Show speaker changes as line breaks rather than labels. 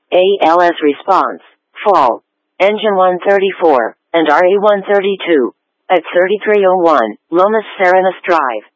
ALS response, fall. Engine 134, and RE 132. At 3301, Lomas Serenas Drive.